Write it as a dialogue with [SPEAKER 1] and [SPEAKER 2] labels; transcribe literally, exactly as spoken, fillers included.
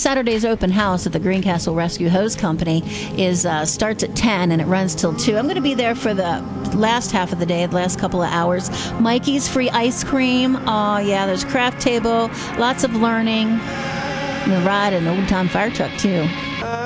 [SPEAKER 1] Saturday's open house at the Greencastle Rescue Hose Company is uh, starts at ten and it runs till two. I'm going to be there for the last half of the day, the last couple of hours. Mikey's free ice cream. Oh, yeah, there's craft table, lots of learning. I'm going to ride an old-time fire truck, too.